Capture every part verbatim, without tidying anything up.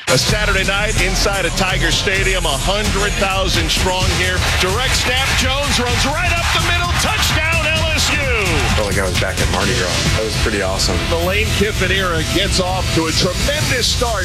A Saturday night inside of Tiger Stadium, one hundred thousand strong here. Direct snap, Jones runs right up the middle. Touchdown, L S U. I felt like I was back at Mardi Gras. That was pretty awesome. The Lane Kiffin era gets off to a tremendous start.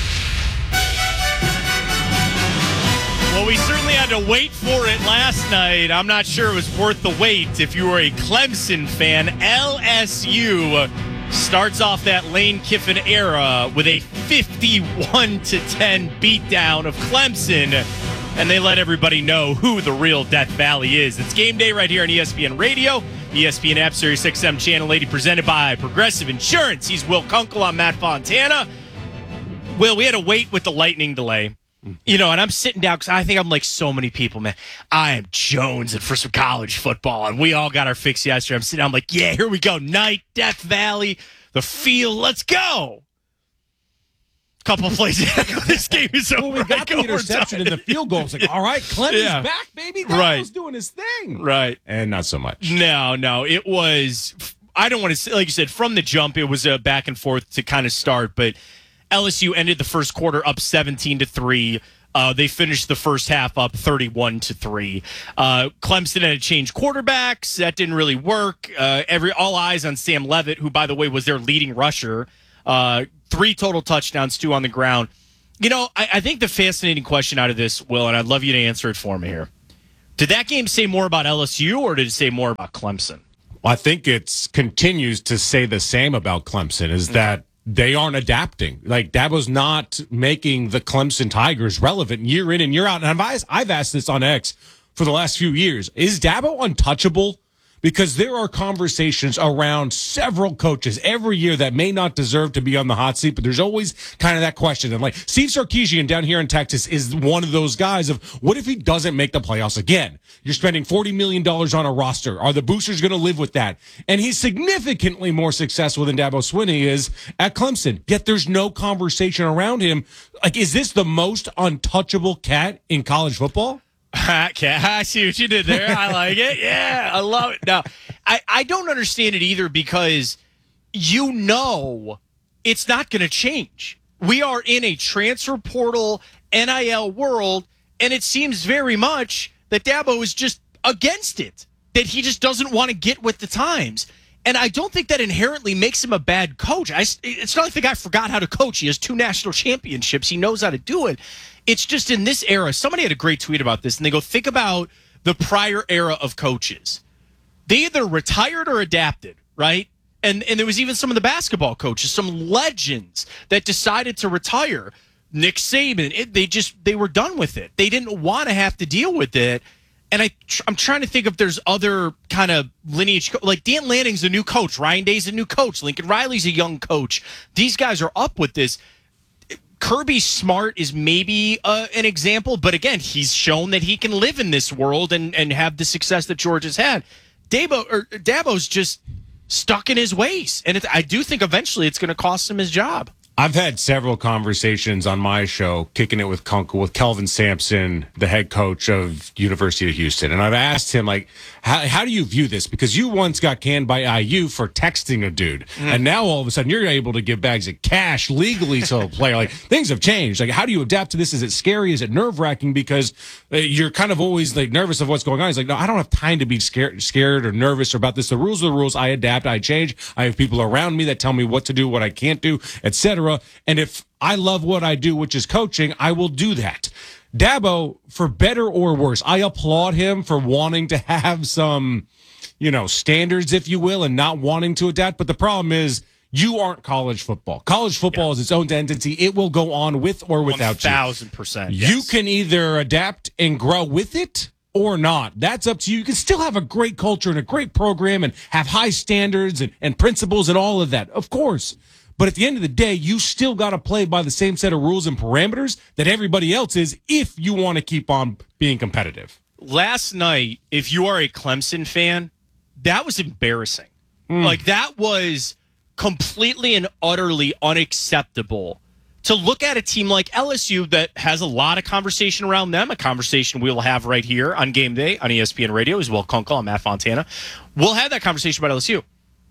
Well, we certainly had to wait for it last night. I'm not sure it was worth the wait if you were a Clemson fan. L S U starts off that Lane Kiffin era with a fifty-one to ten beatdown of Clemson, and they let everybody know who the real Death Valley is. It's game day right here on E S P N Radio, E S P N app, Sirius X M Channel eighty, presented by Progressive Insurance. He's Will Kunkel. I'm Matt Fontana. Will, we had to wait with the lightning delay. You know, and I'm sitting down because I think I'm like so many people, man. I am jonesing for some college football, and we all got our fix yesterday. I'm sitting down, I'm like, yeah, here we go. Night, Death Valley, the field, let's go. Couple plays. This game is over. Well, we got the interception and the field goal. It's like, all right, Clemson's Yeah. back, baby. Right. Dabo's doing his thing. Right. And not so much. No, no. It was, I don't want to say, like you said, from the jump, it was a back and forth to kind of start, but L S U ended the first quarter up seventeen to three. Uh, they finished the first half up thirty-one to three. Uh, Clemson had to change quarterbacks. That didn't really work. Uh, every all eyes on Sam Leavitt, who, by the way, was their leading rusher. Uh, three total touchdowns, two on the ground. You know, I, I think the fascinating question out of this, Will, and I'd love you to answer it for me here. Did that game say more about L S U or did it say more about Clemson? Well, I think it continues to say the same about Clemson, is that they aren't adapting. Like, Dabo's not making the Clemson Tigers relevant year in and year out. And I've, I've asked this on X for the last few years. Is Dabo untouchable? Because there are conversations around several coaches every year that may not deserve to be on the hot seat, but there's always kind of that question. And like Steve Sarkisian down here in Texas is one of those guys of, what if he doesn't make the playoffs again? You're spending forty million dollars on a roster. Are the boosters going to live with that? And he's significantly more successful than Dabo Swinney is at Clemson. Yet there's no conversation around him. Like, is this the most untouchable cat in college football? Okay, I see what you did there. I like it. Yeah, I love it. Now, I, I don't understand it either because you know it's not going to change. We are in a transfer portal, N I L world, and it seems very much that Dabo is just against it, that he just doesn't want to get with the times. And I don't think that inherently makes him a bad coach. I, it's not like the guy forgot how to coach. He has two national championships. He knows how to do it. It's just in this era, somebody had a great tweet about this, and they go, think about the prior era of coaches. They either retired or adapted, right? And and there was even some of the basketball coaches, some legends that decided to retire. Nick Saban, it, they just, they were done with it. They didn't want to have to deal with it. And I, I'm trying to think if there's other kind of lineage. Like Dan Lanning's a new coach. Ryan Day's a new coach. Lincoln Riley's a young coach. These guys are up with this. Kirby Smart is maybe uh, an example, but again, he's shown that he can live in this world and, and have the success that George has had. Dabo or Dabo's just stuck in his ways, and it, I do think eventually it's going to cost him his job. I've had several conversations on my show, Kicking It with Kunkel, with Kelvin Sampson, the head coach of University of Houston. And I've asked him, like, how, how do you view this? Because you once got canned by I U for texting a dude. Mm. And now all of a sudden you're able to give bags of cash legally to a player. Like, things have changed. Like, how do you adapt to this? Is it scary? Is it nerve-wracking? Because uh, you're kind of always, like, nervous of what's going on. He's like, no, I don't have time to be scared, scared or nervous about this. The rules are the rules. I adapt. I change. I have people around me that tell me what to do, what I can't do, et cetera. And if I love what I do, which is coaching, I will do that. Dabo, for better or worse, I applaud him for wanting to have some, you know, standards, if you will, and not wanting to adapt. But the problem is you aren't college football. College football yeah. is its own entity. It will go on with or without you. one thousand percent. Yes. You can either adapt and grow with it or not. That's up to you. You can still have a great culture and a great program and have high standards and, and principles and all of that, of course. But at the end of the day, you still got to play by the same set of rules and parameters that everybody else is if you want to keep on being competitive. Last night, if you are a Clemson fan, that was embarrassing. Mm. Like, that was completely and utterly unacceptable to look at a team like L S U that has a lot of conversation around them, a conversation we will have right here on Game Day on E S P N Radio as well. Kunkel, I'm Matt Fontana. We'll have that conversation about L S U.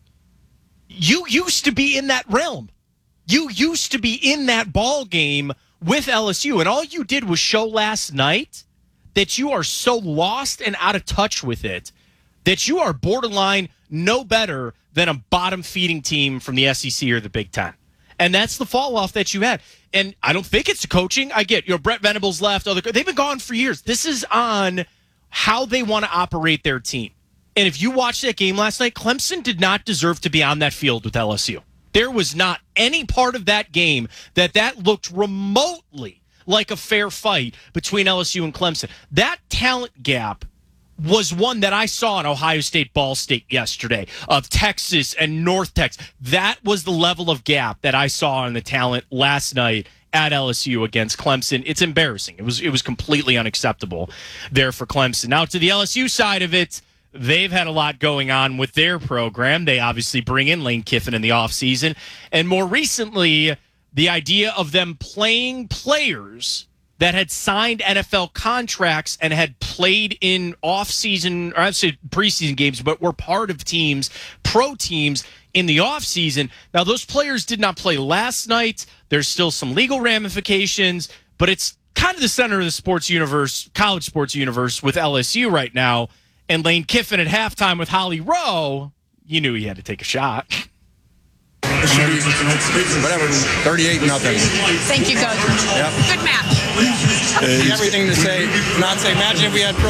You used to be in that realm. You used to be in that ball game with L S U. And all you did was show last night that you are so lost and out of touch with it that you are borderline no better than a bottom-feeding team from the S E C or the Big Ten. And that's the fall-off that you had. And I don't think it's the coaching. I get, you know, Brett Venables left. Other, they've been gone for years. This is on how they want to operate their team. And if you watched that game last night, Clemson did not deserve to be on that field with L S U. There was not any part of that game that that looked remotely like a fair fight between L S U and Clemson. That talent gap was one that I saw in Ohio State, Ball State yesterday, of Texas and North Texas. That was the level of gap that I saw in the talent last night at L S U against Clemson. It's embarrassing. It was it was completely unacceptable there for Clemson. Now to the L S U side of it, they've had a lot going on with their program. They obviously bring in Lane Kiffin in the offseason. And more recently, the idea of them playing players that had signed N F L contracts and had played in off-season, or I'd say preseason games, but were part of teams, pro teams, in the offseason. Now, those players did not play last night. There's still some legal ramifications, but it's kind of the center of the sports universe, college sports universe with L S U right now. And Lane Kiffin at halftime with Holly Rowe, you knew he had to take a shot. It should be, whatever, thirty-eight nothing. Thank you, Coach. Yep. Good match. Everything to say, not say, imagine if we had pro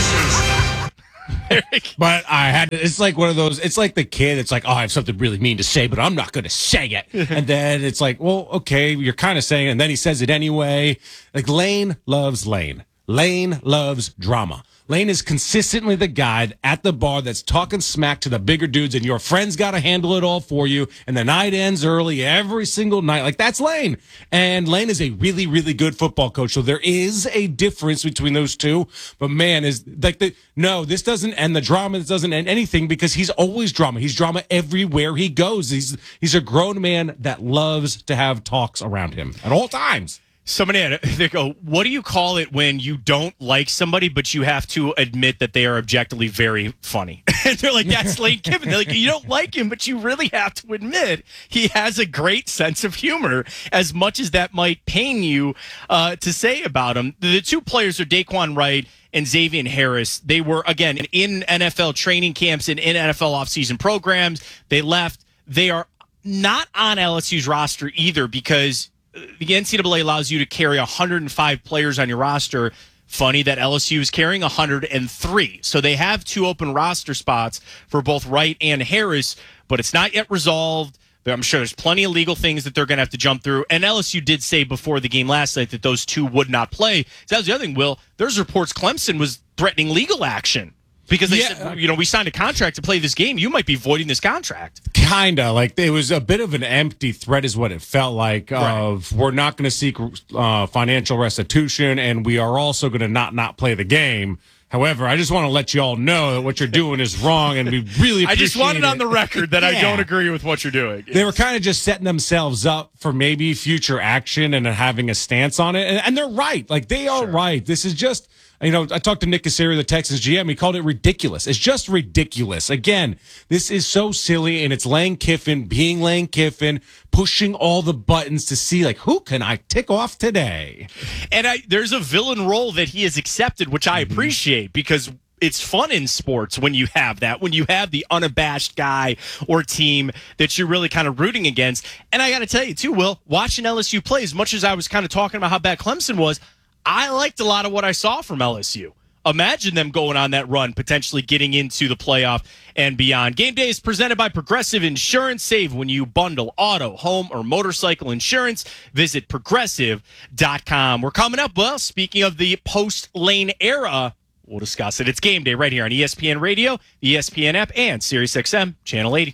players. But I had to, it's like one of those, it's like the kid, it's like, oh, I have something really mean to say, but I'm not going to say it. And then it's like, well, okay, you're kind of saying it, and then he says it anyway. Like, Lane loves Lane. Lane loves drama. Lane is consistently the guy at the bar that's talking smack to the bigger dudes, and your friend's got to handle it all for you, and the night ends early every single night. Like, that's Lane. And Lane is a really, really good football coach. So there is a difference between those two. But, man, is like the no, this doesn't end the drama. This doesn't end anything because he's always drama. He's drama everywhere he goes. He's he's a grown man that loves to have talks around him at all times. Somebody had, they go, what do you call it when you don't like somebody, but you have to admit that they are objectively very funny? And they're like, that's Lane Kiffin. They're like, you don't like him, but you really have to admit he has a great sense of humor, as much as that might pain you uh, to say about him. The two players are Daquan Wright and Xavier Harris. They were, again, in N F L training camps and in N F L offseason programs. They left. They are not on L S U's roster either because the N C double A allows you to carry one hundred five players on your roster. Funny that L S U is carrying one hundred three. So they have two open roster spots for both Wright and Harris, but it's not yet resolved. I'm sure there's plenty of legal things that they're going to have to jump through. And L S U did say before the game last night that those two would not play. So that was the other thing, Will. There's reports Clemson was threatening legal action. Because they yeah. said, you know, we signed a contract to play this game. You might be voiding this contract. Kinda. Like, it was a bit of an empty threat is what it felt like right. of we're not going to seek uh, financial restitution, and we are also going to not not play the game. However, I just want to let you all know that what you're doing is wrong, and we really appreciate I just want it on it. the record that yeah. I don't agree with what you're doing. They were kind of just setting themselves up for maybe future action and having a stance on it. And, and they're right. Like, they are sure. right. This is just... You know, I talked to Nick Casario, the Texans G M. He called it ridiculous. It's just ridiculous. Again, this is so silly, and it's Lane Kiffin being Lane Kiffin, pushing all the buttons to see, like, who can I tick off today? And I, there's a villain role that he has accepted, which I mm-hmm. appreciate, because it's fun in sports when you have that, when you have the unabashed guy or team that you're really kind of rooting against. And I got to tell you, too, Will, watching L S U play, as much as I was kind of talking about how bad Clemson was, I liked a lot of what I saw from L S U. Imagine them going on that run, potentially getting into the playoff and beyond. Game Day is presented by Progressive Insurance. Save when you bundle auto, home, or motorcycle insurance. Visit progressive dot com. We're coming up, well, speaking of the post-Lane era, we'll discuss it. It's Game Day right here on E S P N Radio, the E S P N app, and SiriusXM Channel eighty.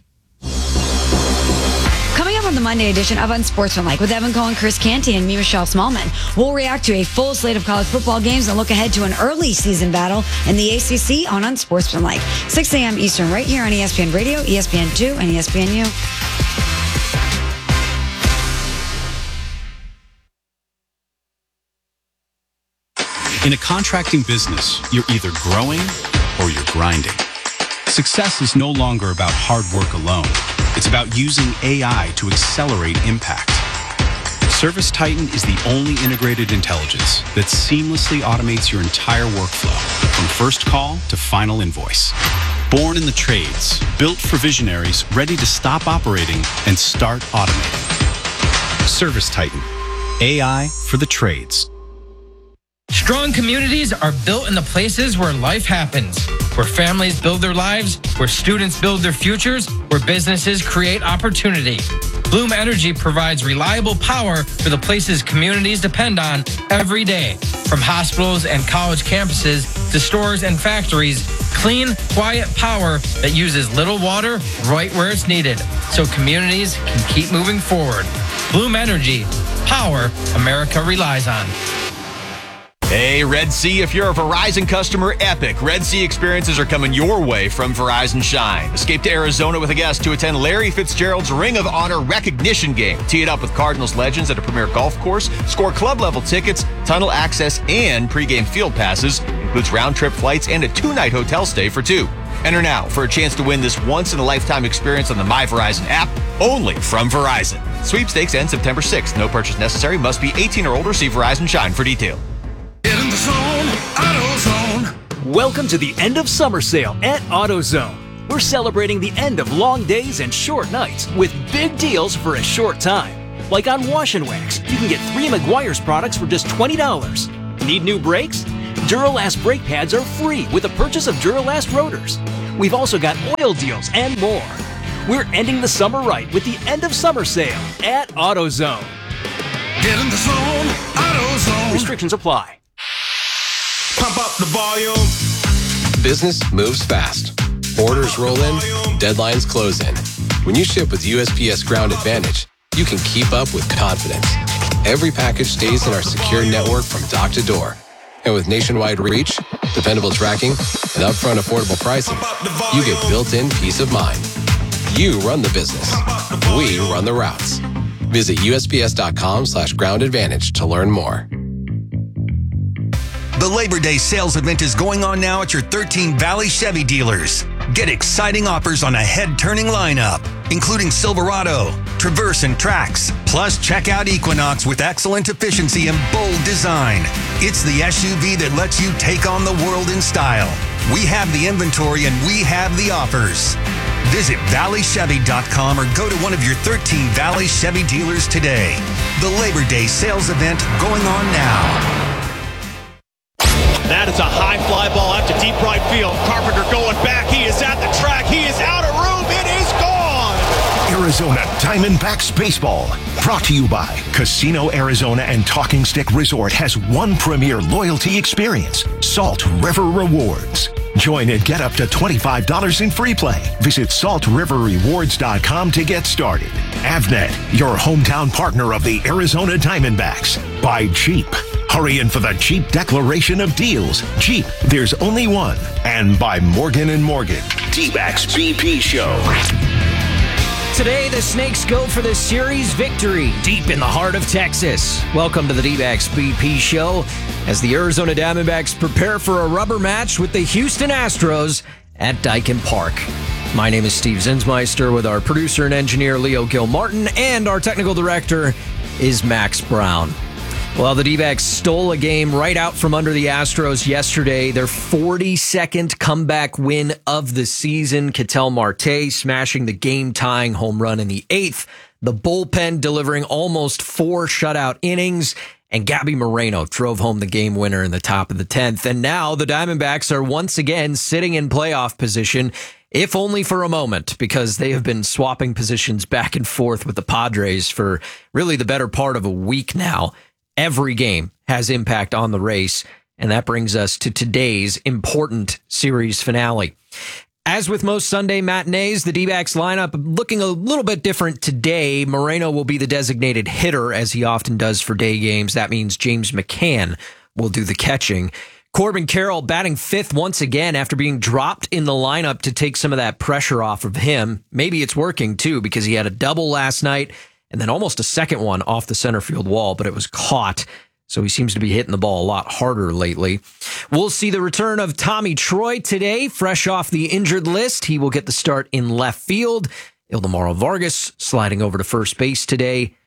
Coming up on the Monday edition of Unsportsmanlike with Evan Cohen, Chris Canty, and me, Michelle Smallman, we'll react to a full slate of college football games and look ahead to an early season battle in the A C C on Unsportsmanlike. six a.m. Eastern right here on E S P N Radio, E S P N two, and E S P N U. In a contracting business, you're either growing or you're grinding. Success is no longer about hard work alone. It's about using A I to accelerate impact. Service Titan is the only integrated intelligence that seamlessly automates your entire workflow, from first call to final invoice. Born in the trades, built for visionaries ready to stop operating and start automating. Service Titan, A I for the trades. Strong communities are built in the places where life happens, where families build their lives, where students build their futures, where businesses create opportunity. Bloom Energy provides reliable power for the places communities depend on every day. From hospitals and college campuses to stores and factories, clean, quiet power that uses little water right where it's needed, so communities can keep moving forward. Bloom Energy, power America relies on. Hey, Red Sea, if you're a Verizon customer, epic Red Sea experiences are coming your way from Verizon Shine. Escape to Arizona with a guest to attend Larry Fitzgerald's Ring of Honor recognition game. Tee it up with Cardinals legends at a premier golf course. Score club-level tickets, tunnel access, and pregame field passes. Includes round-trip flights and a two-night hotel stay for two. Enter now for a chance to win this once-in-a-lifetime experience on the My Verizon app, only from Verizon. Sweepstakes ends September sixth. No purchase necessary. Must be eighteen or older. See Verizon Shine for detail. Get in the zone, AutoZone. Welcome to the end of summer sale at AutoZone. We're celebrating the end of long days and short nights with big deals for a short time. Like on Wash and Wax, you can get three Meguiar's products for just twenty dollars. Need new brakes? Duralast brake pads are free with the purchase of Duralast rotors. We've also got oil deals and more. We're ending the summer right with the end of summer sale at AutoZone. Get in the zone, AutoZone. Restrictions apply. Pump up the volume. Business moves fast. Orders roll in, deadlines close in. When you ship with U S P S Ground Advantage, you can keep up with confidence. Every package stays in our secure network from dock to door. And with nationwide reach, dependable tracking, and upfront affordable pricing, you get built-in peace of mind. You run the business. We run the routes. Visit U S P S dot com slash ground advantage to learn more. The Labor Day sales event is going on now at your thirteen Valley Chevy dealers. Get exciting offers on a head-turning lineup, including Silverado, Traverse, and Trax. Plus, check out Equinox with excellent efficiency and bold design. It's the S U V that lets you take on the world in style. We have the inventory and we have the offers. Visit valley chevy dot com or go to one of your thirteen Valley Chevy dealers today. The Labor Day sales event going on now. That is a high fly ball out to deep right field. Carpenter going back. He is at the track. He is out of room. It is gone. Arizona Diamondbacks Baseball. Brought to you by Casino Arizona and Talking Stick Resort has one premier loyalty experience, Salt River Rewards. Join and get up to twenty-five dollars in free play. Visit salt river rewards dot com to get started. Avnet, your hometown partner of the Arizona Diamondbacks. By Jeep. Hurry in for the Jeep Declaration of Deals. Jeep, there's only one. And by Morgan and Morgan. D-Backs B P Show. Today, the Snakes go for the series victory deep in the heart of Texas. Welcome to the D-Backs B P Show as the Arizona Diamondbacks prepare for a rubber match with the Houston Astros at Daikin Park. My name is Steve Zinsmeister with our producer and engineer Leo Gilmartin, and our technical director is Max Brown. Well, the D-backs stole a game right out from under the Astros yesterday. Their forty-second comeback win of the season. Ketel Marte smashing the game-tying home run in the eighth. The bullpen delivering almost four shutout innings. And Gabby Moreno drove home the game winner in the top of the tenth. And now the Diamondbacks are once again sitting in playoff position, if only for a moment, because they have been swapping positions back and forth with the Padres for really the better part of a week now. Every game has impact on the race, and that brings us to today's important series finale. As with most Sunday matinees, the D-backs lineup looking a little bit different today. Moreno will be the designated hitter, as he often does for day games. That means James McCann will do the catching. Corbin Carroll batting fifth once again after being dropped in the lineup to take some of that pressure off of him. Maybe it's working, too, because he had a double last night and then almost a second one off the center field wall, but it was caught. So he seems to be hitting the ball a lot harder lately. We'll see the return of Tommy Troy today, fresh off the injured list. He will get the start in left field. Ildemaro Vargas sliding over to first base today.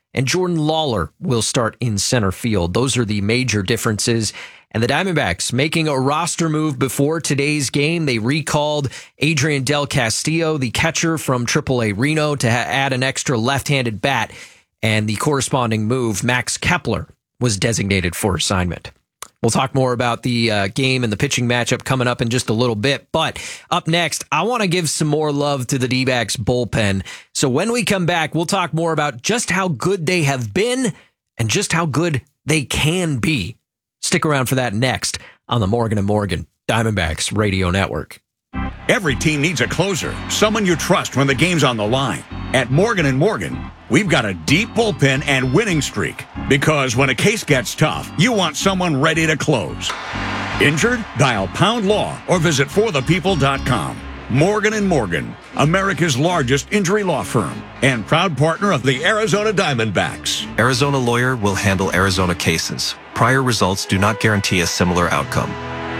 and Jordan Lawler will start in center field. Those are the major differences. And the Diamondbacks making a roster move before today's game. They recalled Adrian Del Castillo, the catcher from triple A Reno, to ha- add an extra left-handed bat. And the corresponding move, Max Kepler, was designated for assignment. We'll talk more about the uh, game and the pitching matchup coming up in just a little bit. But up next, I want to give some more love to the D-backs bullpen. So when we come back, we'll talk more about just how good they have been and just how good they can be. Stick around for that next on the Morgan and Morgan Diamondbacks Radio Network. Every team needs a closer, someone you trust when the game's on the line. At Morgan and Morgan, we've got a deep bullpen and winning streak. Because when a case gets tough, you want someone ready to close. Injured? Dial Pound Law or visit for the people dot com. Morgan and Morgan, America's largest injury law firm and proud partner of the Arizona Diamondbacks. Arizona Lawyer will handle Arizona cases. Prior results do not guarantee a similar outcome.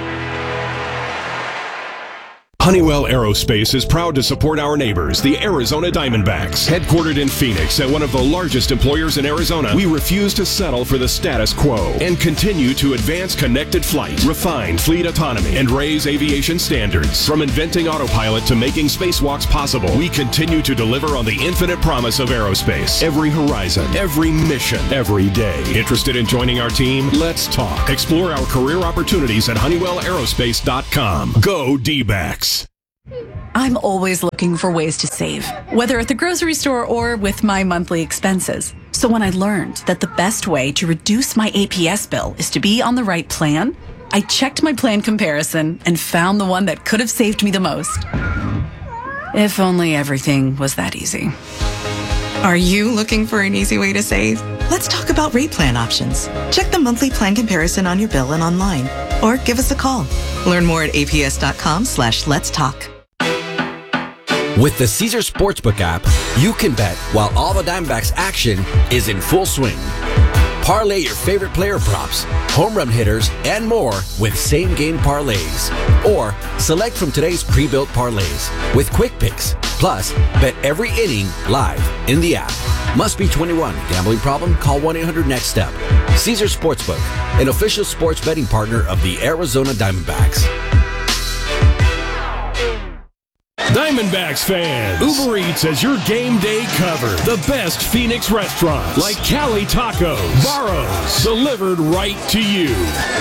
Honeywell Aerospace is proud to support our neighbors, the Arizona Diamondbacks. Headquartered in Phoenix and one of the largest employers in Arizona, we refuse to settle for the status quo and continue to advance connected flight, refine fleet autonomy, and raise aviation standards. From inventing autopilot to making spacewalks possible, we continue to deliver on the infinite promise of aerospace. Every horizon, every mission, every day. Interested in joining our team? Let's talk. Explore our career opportunities at honeywell aerospace dot com. Go D-backs. I'm always looking for ways to save, whether at the grocery store or with my monthly expenses. So when I learned that the best way to reduce my A P S bill is to be on the right plan, I checked my plan comparison and found the one that could have saved me the most. If only everything was that easy. Are you looking for an easy way to save? Let's talk about rate plan options. Check the monthly plan comparison on your bill and online, or give us a call. Learn more at A P S dot com slash let's talk. With the Caesar Sportsbook app, you can bet while all the Diamondbacks action is in full swing. Parlay your favorite player props, home run hitters, and more with same-game parlays. Or select from today's pre-built parlays with quick picks. Plus, bet every inning live in the app. Must be twenty-one. Gambling problem? Call one eight hundred next step. Caesar Sportsbook, an official sports betting partner of the Arizona Diamondbacks. Diamondbacks fans, Uber Eats has your game day covered. The best Phoenix restaurants like Cali Tacos, Barro's, delivered right to you.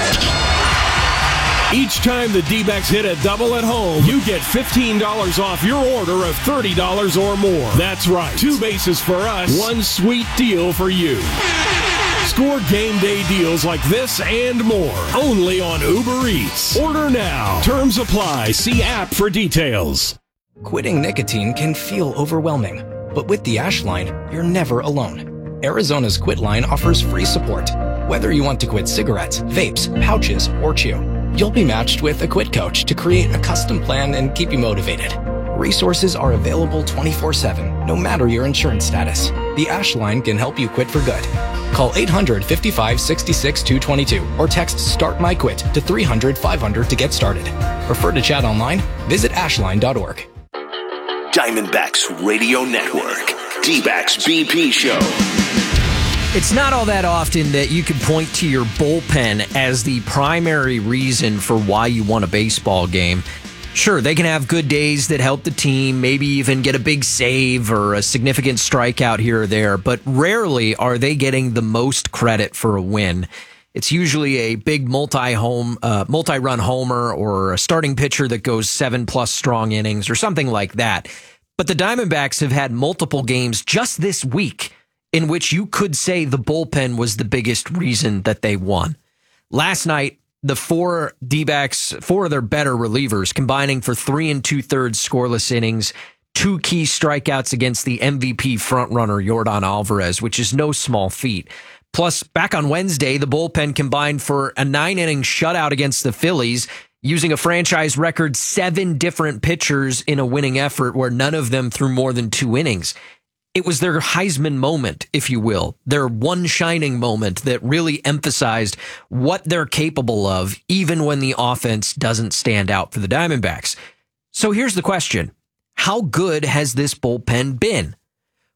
Each time the D-backs hit a double at home, you get fifteen dollars off your order of thirty dollars or more. That's right. Two bases for us, one sweet deal for you. Score game day deals like this and more only on Uber Eats. Order now. Terms apply. See app for details. Quitting nicotine can feel overwhelming, but with the Ashline, you're never alone. Arizona's Quit Line offers free support. Whether you want to quit cigarettes, vapes, pouches, or chew, you'll be matched with a Quit Coach to create a custom plan and keep you motivated. Resources are available twenty-four seven, no matter your insurance status. The Ashline can help you quit for good. Call eight hundred, fifty-five, sixty-six, two twenty-two or text START MY QUIT to three hundred, five hundred to get started. Prefer to chat online? Visit ashline dot org. Diamondbacks Radio Network, D-backs B P Show. It's not all that often that you can point to your bullpen as the primary reason for why you won a baseball game. Sure, they can have good days that help the team, maybe even get a big save or a significant strikeout here or there, but rarely are they getting the most credit for a win. It's usually a big multi-home, uh, multi-run homer or a starting pitcher that goes seven-plus strong innings or something like that. But the Diamondbacks have had multiple games just this week in which you could say the bullpen was the biggest reason that they won. Last night, the four D-backs, four of their better relievers, combining for three and two-thirds scoreless innings, two key strikeouts against the M V P frontrunner Yordan Alvarez, which is no small feat. Plus, back on Wednesday, the bullpen combined for a nine-inning shutout against the Phillies, using a franchise record seven different pitchers in a winning effort where none of them threw more than two innings. It was their Heisman moment, if you will, their one shining moment that really emphasized what they're capable of, even when the offense doesn't stand out for the Diamondbacks. So here's the question. How good has this bullpen been?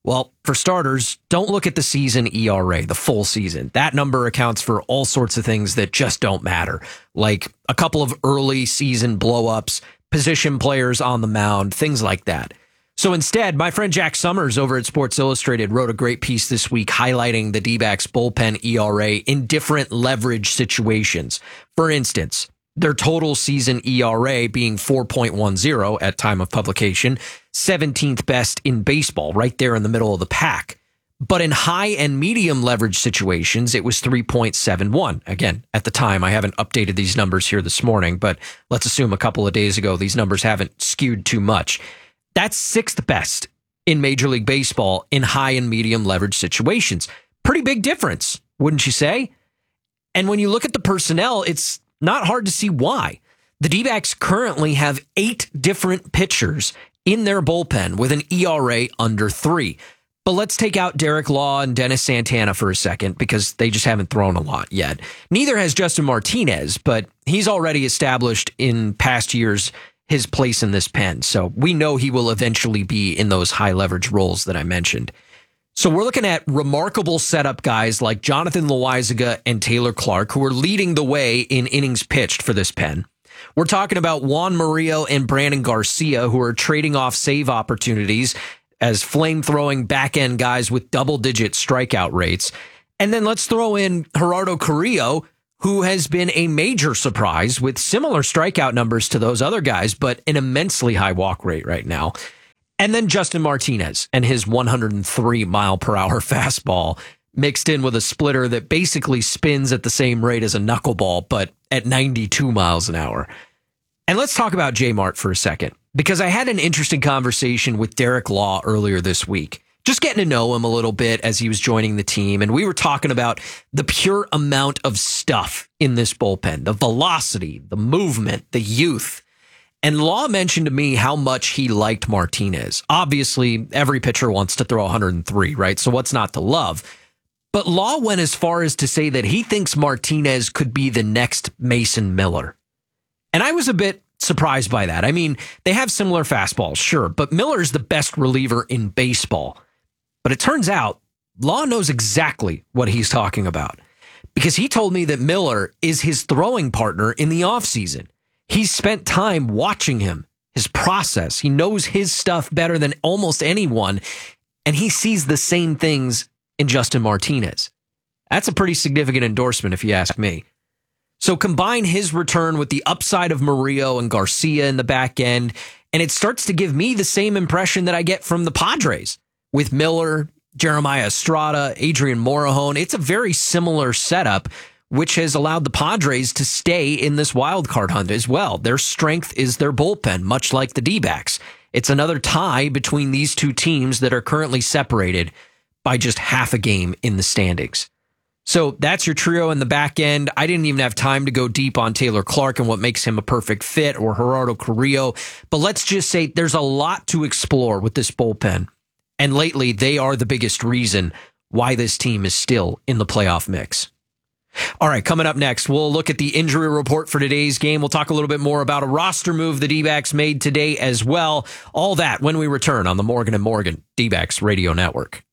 Well, for starters, don't look at the season E R A, the full season. That number accounts for all sorts of things that just don't matter, like a couple of early season blow-ups, position players on the mound, things like that. So instead, my friend Jack Summers over at Sports Illustrated wrote a great piece this week highlighting the D-backs bullpen E R A in different leverage situations. For instance, their total season E R A being four point one oh at time of publication, seventeenth best in baseball, right there in the middle of the pack. But in high and medium leverage situations, it was three point seven one. Again, at the time, I haven't updated these numbers here this morning, but let's assume a couple of days ago, these numbers haven't skewed too much. That's sixth best in Major League Baseball in high and medium leverage situations. Pretty big difference, wouldn't you say? And when you look at the personnel, it's not hard to see why. The D-backs currently have eight different pitchers in their bullpen with an E R A under three. But let's take out Derek Law and Dennis Santana for a second because they just haven't thrown a lot yet. Neither has Justin Martinez, but he's already established in past years his place in this pen. So we know he will eventually be in those high leverage roles that I mentioned. So we're looking at remarkable setup guys like Jonathan Loaisiga and Taylor Clark, who are leading the way in innings pitched for this pen. We're talking about Juan Murillo and Brandon Garcia, who are trading off save opportunities as flame-throwing back-end guys with double-digit strikeout rates. And then let's throw in Gerardo Carrillo, who has been a major surprise with similar strikeout numbers to those other guys, but an immensely high walk rate right now. And then Justin Martinez and his one hundred three mile per hour fastball mixed in with a splitter that basically spins at the same rate as a knuckleball, but at ninety-two miles an hour. And let's talk about J Mart for a second, because I had an interesting conversation with Derek Law earlier this week. Just getting to know him a little bit as he was joining the team. And we were talking about the pure amount of stuff in this bullpen, the velocity, the movement, the youth. And Law mentioned to me how much he liked Martinez. Obviously, every pitcher wants to throw one hundred three, right? So what's not to love? But Law went as far as to say that he thinks Martinez could be the next Mason Miller. And I was a bit surprised by that. I mean, they have similar fastballs, sure, but Miller's the best reliever in baseball. But it turns out Law knows exactly what he's talking about, because he told me that Miller is his throwing partner in the offseason. He's spent time watching him, his process. He knows his stuff better than almost anyone, and he sees the same things in Justin Martinez. That's a pretty significant endorsement, if you ask me. So combine his return with the upside of Murillo and Garcia in the back end, and it starts to give me the same impression that I get from the Padres with Miller, Jeremiah Estrada, Adrian Morejon. It's a very similar setup, which has allowed the Padres to stay in this wild card hunt as well. Their strength is their bullpen, much like the D-backs. It's another tie between these two teams that are currently separated by just half a game in the standings. So that's your trio in the back end. I didn't even have time to go deep on Taylor Clark and what makes him a perfect fit, or Gerardo Carrillo. But let's just say there's a lot to explore with this bullpen. And lately, they are the biggest reason why this team is still in the playoff mix. All right, coming up next, we'll look at the injury report for today's game. We'll talk a little bit more about a roster move the D-backs made today as well. All that when we return on the Morgan and Morgan D-backs Radio Network.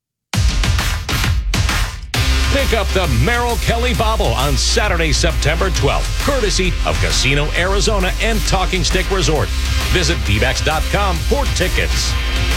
Pick up the Merrill Kelly Bobble on Saturday, September twelfth, courtesy of Casino Arizona and Talking Stick Resort. Visit D backs dot com for tickets.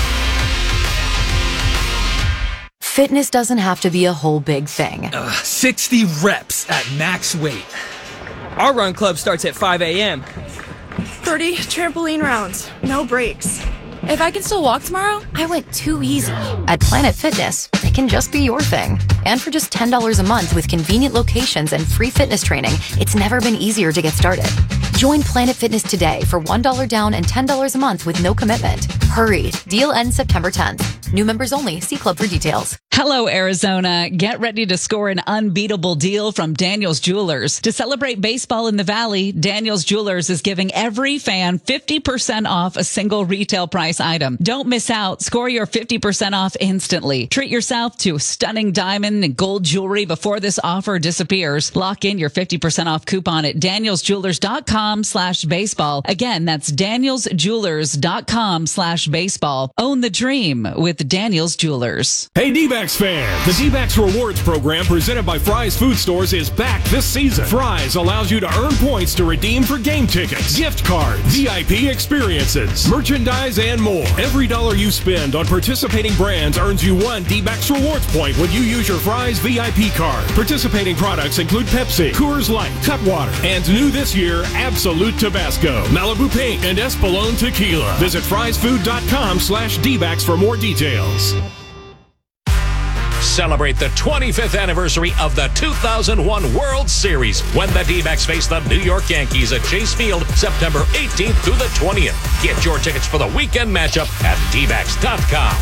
Fitness doesn't have to be a whole big thing. Uh, sixty reps at max weight. Our run club starts at five a.m. thirty trampoline rounds, no breaks. If I can still walk tomorrow, I went too easy. At Planet Fitness, it can just be your thing. And for just ten dollars a month with convenient locations and free fitness training, it's never been easier to get started. Join Planet Fitness today for one dollar down and ten dollars a month with no commitment. Hurry. Deal ends September tenth. New members only. See club for details. Hello, Arizona. Get ready to score an unbeatable deal from Daniel's Jewelers. To celebrate baseball in the Valley, Daniel's Jewelers is giving every fan fifty percent off a single retail price item. Don't miss out. Score your fifty percent off instantly. Treat yourself to stunning diamond and gold jewelry before this offer disappears. Lock in your fifty percent off coupon at daniels jewelers dot com slash baseball. Again, that's daniels jewelers dot com slash baseball. Own the dream with with Daniels Jewelers. Hey D-backs fans, the D-backs Rewards program presented by Fry's Food Stores is back this season. Fry's allows you to earn points to redeem for game tickets, gift cards, V I P experiences, merchandise, and more. Every dollar you spend on participating brands earns you one D-backs Rewards point when you use your Fry's V I P card. Participating products include Pepsi, Coors Light, Cutwater, and new this year, Absolute Tabasco, Malibu Pink, and Espolón Tequila. Visit friesfood.com slash D-backs for more details. Celebrate the twenty-fifth anniversary of the two thousand one World Series when the D-backs face the New York Yankees at Chase Field September eighteenth through the twentieth. Get your tickets for the weekend matchup at D backs dot com.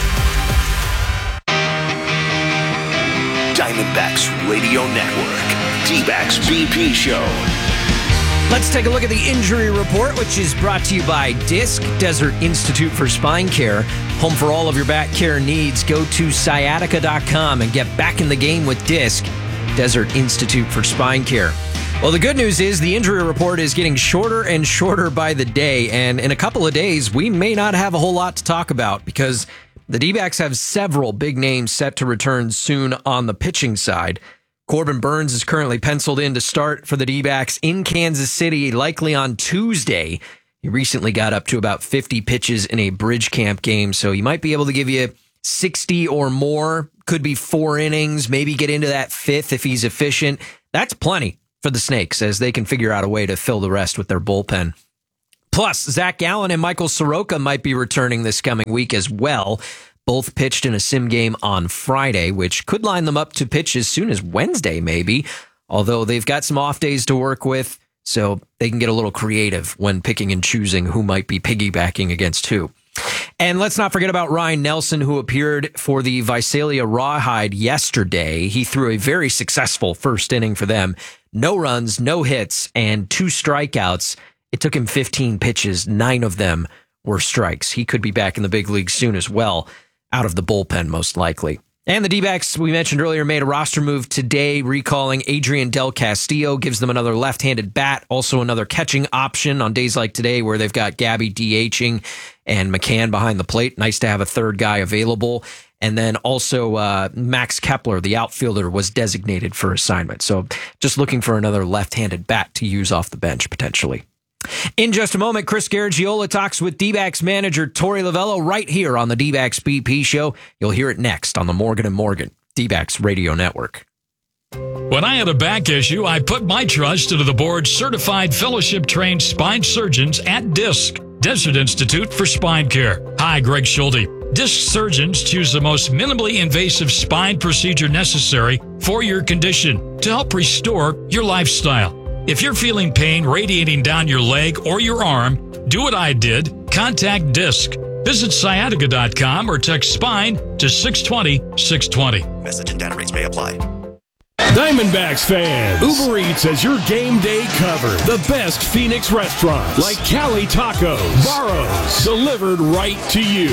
Diamondbacks Radio Network, D-backs B P Show. Let's take a look at the injury report, which is brought to you by DISC, Desert Institute for Spine Care. Home for all of your back care needs. Go to sciatica dot com and get back in the game with DISC, Desert Institute for Spine Care. Well, the good news is the injury report is getting shorter and shorter by the day, and in a couple of days, we may not have a whole lot to talk about because the D-backs have several big names set to return soon on the pitching side. Corbin Burns is currently penciled in to start for the D-backs in Kansas City, likely on Tuesday. He recently got up to about fifty pitches in a bridge camp game, so he might be able to give you sixty or more. Could be four innings, maybe get into that fifth if he's efficient. That's plenty for the Snakes as they can figure out a way to fill the rest with their bullpen. Plus, Zach Gallen and Michael Soroka might be returning this coming week as well. Both pitched in a sim game on Friday, which could line them up to pitch as soon as Wednesday, maybe. Although they've got some off days to work with, so they can get a little creative when picking and choosing who might be piggybacking against who. And let's not forget about Ryan Nelson, who appeared for the Visalia Rawhide yesterday. He threw a very successful first inning for them. No runs, no hits, and two strikeouts. It took him fifteen pitches. Nine of them were strikes. He could be back in the big league soon as well, out of the bullpen most likely. And the D-backs, we mentioned earlier, made a roster move today, recalling Adrian Del Castillo, gives them another left-handed bat, also another catching option on days like today where they've got Gabby DHing and McCann behind the plate. Nice to have a third guy available. And then also uh, Max Kepler, the outfielder, was designated for assignment. So just looking for another left-handed bat to use off the bench potentially. In just a moment, Chris Garagiola talks with D-backs manager Torey Lovullo right here on the D-backs B P Show. You'll hear it next on the Morgan and Morgan D-backs Radio Network. When I had a back issue, I put my trust into the board's certified fellowship-trained spine surgeons at DISC, Desert Institute for Spine Care. Hi, Greg Schulte. DISC surgeons choose the most minimally invasive spine procedure necessary for your condition to help restore your lifestyle. If you're feeling pain radiating down your leg or your arm, do what I did. Contact DISC. Visit sciatica dot com or text SPINE to six two zero, six two zero. Message and data rates may apply. Diamondbacks fans, Uber Eats has your game day covered. The best Phoenix restaurants like Cali Tacos, Barro's, delivered right to you.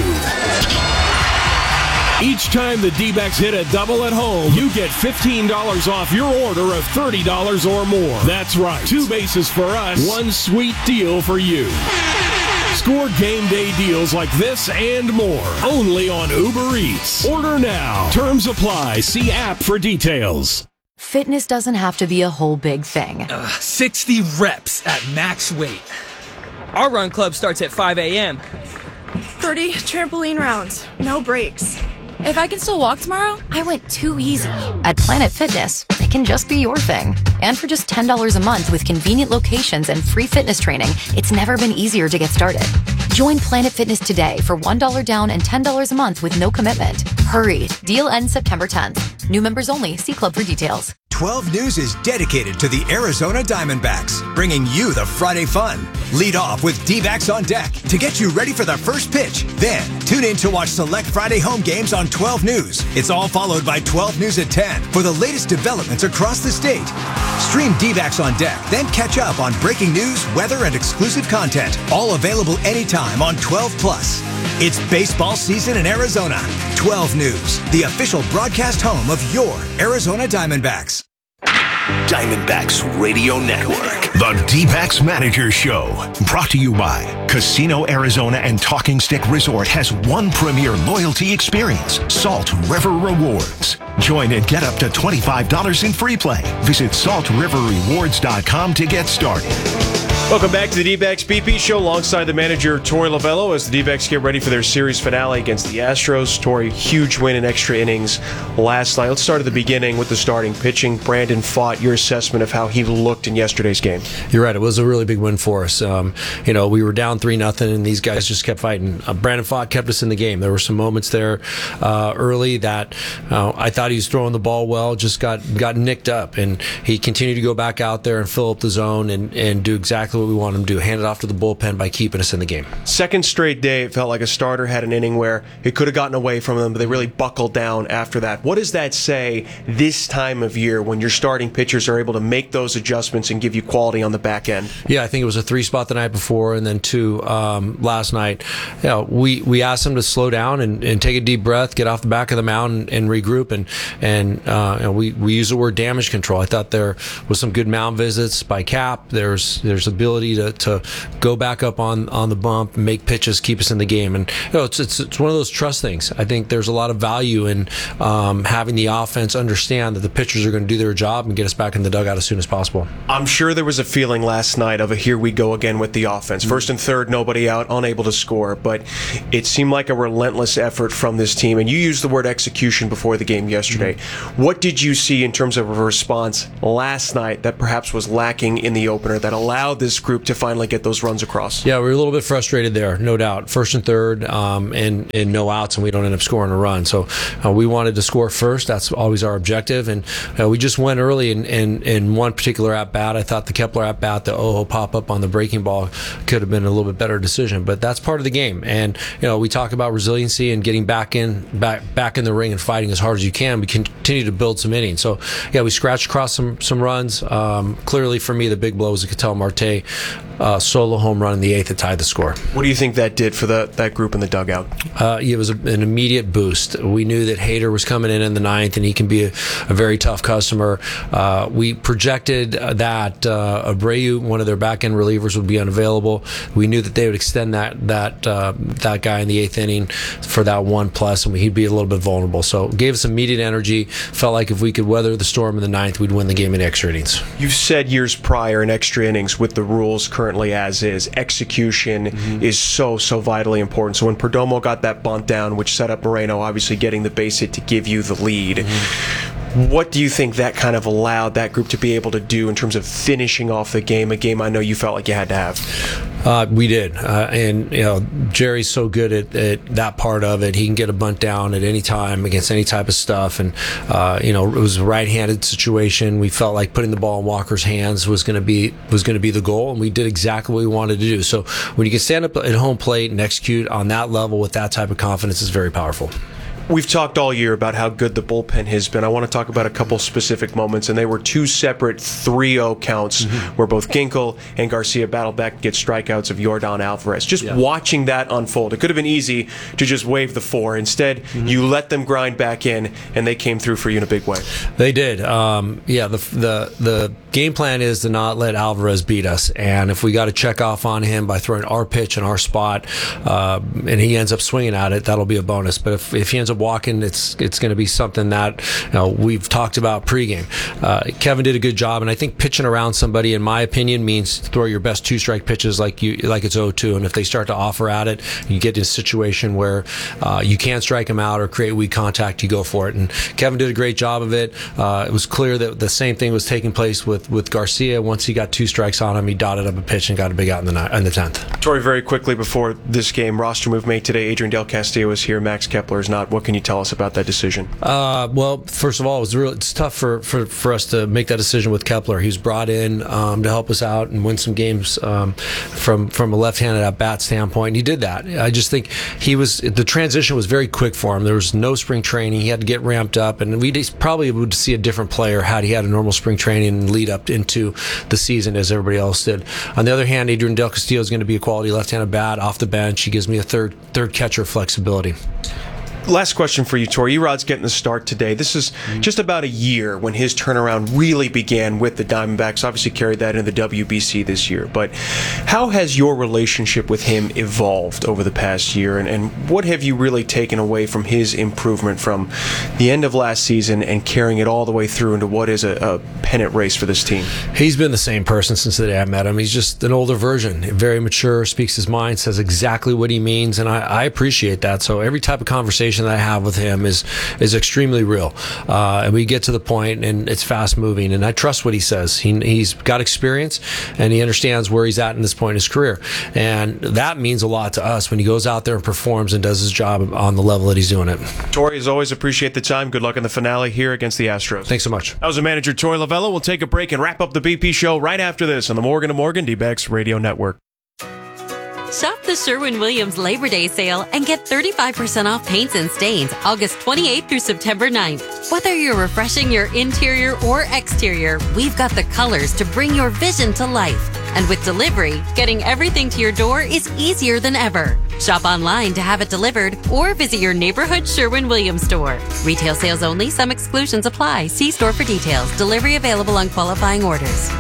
Each time the D-backs hit a double at home, you get fifteen dollars off your order of thirty dollars or more. That's right. Two bases for us, one sweet deal for you. Score game day deals like this and more only on Uber Eats. Order now. Terms apply. See app for details. Fitness doesn't have to be a whole big thing. Uh, sixty reps at max weight. Our run club starts at five a.m. thirty trampoline rounds, no breaks. If I can still walk tomorrow, I went too easy. At Planet Fitness, it can just be your thing. And for just ten dollars a month with convenient locations and free fitness training, it's never been easier to get started. Join Planet Fitness today for one dollar down and ten dollars a month with no commitment. Hurry. Deal ends September tenth. New members only. See club for details. twelve News is dedicated to the Arizona Diamondbacks, bringing you the Friday fun. Lead off with D-backs on deck to get you ready for the first pitch. Then, tune in to watch select Friday home games on twelve News. It's all followed by twelve News at ten for the latest developments across the state. Stream D-backs on deck, then catch up on breaking news, weather, and exclusive content. All available anytime on twelve plus. It's baseball season in Arizona. twelve News, the official broadcast home of your Arizona Diamondbacks. Diamondbacks Radio Network. The D-backs Manager Show. Brought to you by Casino Arizona and Talking Stick Resort has one premier loyalty experience, Salt River Rewards. Join and get up to twenty-five dollars in free play. Visit salt river rewards dot com to get started. Welcome back to the D-backs B P Show alongside the manager, Torey Lovullo, as the D-backs get ready for their series finale against the Astros. Torey, huge win in extra innings last night. Let's start at the beginning with the starting pitching. Brandon Pfaadt, your assessment of how he looked in yesterday's game. You're right. It was a really big win for us. Um, you know, we were down three nothing, and these guys just kept fighting. Uh, Brandon Pfaadt kept us in the game. There were some moments there uh, early that uh, I thought he was throwing the ball well, just got, got nicked up, and he continued to go back out there and fill up the zone and, and do exactly what we want him to do, hand it off to the bullpen by keeping us in the game. Second straight day, it felt like a starter had an inning where it could have gotten away from them, but they really buckled down after that. What does that say this time of year when your starting pitchers are able to make those adjustments and give you quality on the back end? Yeah, I think it was a three spot the night before, and then two um, last night. You know, we, we asked them to slow down and, and take a deep breath, get off the back of the mound and, and regroup, and, and uh, you know, we, we use the word damage control. I thought there was some good mound visits by Cap. There's there's ability to to go back up on, on the bump, make pitches, keep us in the game. And you know, it's, it's it's one of those trust things. I think there's a lot of value in um, having the offense understand that the pitchers are going to do their job and get us back in the dugout as soon as possible. I'm sure there was a feeling last night of a here we go again with the offense. First and third, nobody out, unable to score. But it seemed like a relentless effort from this team. And you used the word execution before the game yesterday. Mm-hmm. What did you see in terms of a response last night that perhaps was lacking in the opener that allowed this group to finally get those runs across? Yeah, we were a little bit frustrated there, no doubt. First and third, um, and, and no outs, and we don't end up scoring a run. So uh, we wanted to score first. That's always our objective. And uh, we just went early in, in, in one particular at-bat. I thought the Kepler at-bat, the Ojo pop-up on the breaking ball could have been a little bit better decision. But that's part of the game. And, you know, we talk about resiliency and getting back in back back in the ring and fighting as hard as you can. We continue to build some innings. So, yeah, we scratched across some, some runs. Um, clearly, for me, the big blow was a Ketel Marte Uh, solo home run in the eighth that tied the score. What do you think that did for the, that group in the dugout? Uh, it was a, an immediate boost. We knew that Hader was coming in in the ninth, and he can be a, a very tough customer. Uh, we projected that uh, Abreu, one of their back-end relievers, would be unavailable. We knew that they would extend that that uh, that guy in the eighth inning for that one plus, and he'd be a little bit vulnerable. So it gave us immediate energy. Felt like if we could weather the storm in the ninth, we'd win the game in extra innings. You've said years prior in extra innings with the rules currently as is, execution mm-hmm. is so, so vitally important. So when Perdomo got that bunt down, which set up Moreno obviously getting the base hit to give you the lead, mm-hmm. what do you think that kind of allowed that group to be able to do in terms of finishing off the game, a game I know you felt like you had to have? Uh, we did. Uh, and, you know, Jerry's so good at, at that part of it. He can get a bunt down at any time against any type of stuff. And, uh, you know, it was a right-handed situation. We felt like putting the ball in Walker's hands was going to be was going to be the goal, and we did exactly what we wanted to do. So when you can stand up at home plate and execute on that level with that type of confidence, is very powerful. We've talked all year about how good the bullpen has been. I want to talk about a couple specific moments, and they were two separate three oh counts mm-hmm. where both Ginkel and Garcia battled back to get strikeouts of Yordan Alvarez. Just yeah. watching that unfold, it could have been easy to just wave the four. Instead, mm-hmm. you let them grind back in, and they came through for you in a big way. They did. Um, yeah, the the the game plan is to not let Alvarez beat us, and if we got to check off on him by throwing our pitch in our spot, uh, and he ends up swinging at it, that'll be a bonus. But if, if he ends up walking, it's it's going to be something that, you know, we've talked about pregame. Uh, Kevin did a good job, and I think pitching around somebody, in my opinion, means throw your best two strike pitches like you like it's oh two, and if they start to offer at it, you get in a situation where uh, you can't strike them out or create weak contact, you go for it. And Kevin did a great job of it. Uh, it was clear that the same thing was taking place with, with Garcia. Once he got two strikes on him, he dotted up a pitch and got a big out in the in the tenth. Torey, very quickly before this game, roster move made today. Adrian Del Castillo is here. Max Kepler is not. What can you tell us about that decision? Uh, well, first of all, it was real, it's tough for, for, for us to make that decision with Kepler. He was brought in um, to help us out and win some games um, from from a left-handed at-bat standpoint, and he did that. I just think he was the transition was very quick for him. There was no spring training. He had to get ramped up, and we probably would see a different player had he had a normal spring training and lead up into the season as everybody else did. On the other hand, Adrian Del Castillo is going to be a quality left-handed bat off the bench. He gives me a third third catcher flexibility. Last question for you, Tori. Erod's getting the start today. This is just about a year when his turnaround really began with the Diamondbacks. Obviously carried that into the W B C this year. But how has your relationship with him evolved over the past year? And, and what have you really taken away from his improvement from the end of last season and carrying it all the way through into what is a, a pennant race for this team? He's been the same person since the day I met him. He's just an older version, very mature, speaks his mind, says exactly what he means, and I, I appreciate that. So every type of conversation that I have with him is is extremely real, uh, and we get to the point, and it's fast moving, and I trust what he says. He, he's got experience, and he understands where he's at in this point in his career, and that means a lot to us when he goes out there and performs and does his job on the level that he's doing it. Tori, as always, appreciate the time. Good luck in the finale here against the Astros. Thanks so much. That was the manager, Tori Lavello. We'll take a break and wrap up the B P show right after this on the Morgan and Morgan D-Backs Radio Network. Shop the Sherwin-Williams Labor Day sale and get thirty-five percent off paints and stains August twenty-eighth through September ninth. Whether you're refreshing your interior or exterior, we've got the colors to bring your vision to life. And with delivery, getting everything to your door is easier than ever. Shop online to have it delivered or visit your neighborhood Sherwin-Williams store. Retail sales only. Some exclusions apply. See store for details. Delivery available on qualifying orders.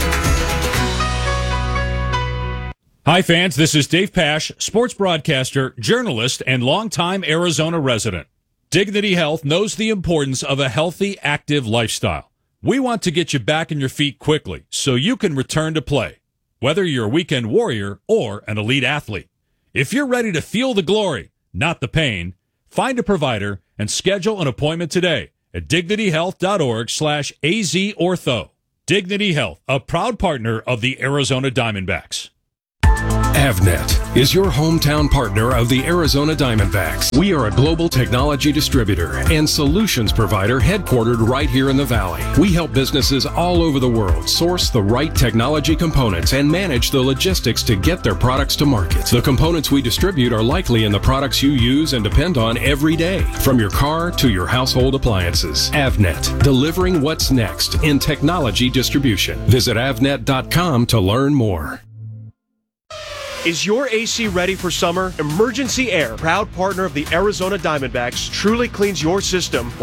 Hi, fans. This is Dave Pasch, sports broadcaster, journalist, and longtime Arizona resident. Dignity Health knows the importance of a healthy, active lifestyle. We want to get you back on your feet quickly so you can return to play, whether you're a weekend warrior or an elite athlete. If you're ready to feel the glory, not the pain, find a provider and schedule an appointment today at dignityhealth.org slash azortho. Dignity Health, a proud partner of the Arizona Diamondbacks. Avnet is your hometown partner of the Arizona Diamondbacks. We are a global technology distributor and solutions provider headquartered right here in the Valley. We help businesses all over the world source the right technology components and manage the logistics to get their products to market. The components we distribute are likely in the products you use and depend on every day, from your car to your household appliances. Avnet, delivering what's next in technology distribution. Visit avnet dot com to learn more. Is your A C ready for summer? Emergency Air, proud partner of the Arizona Diamondbacks, truly cleans your system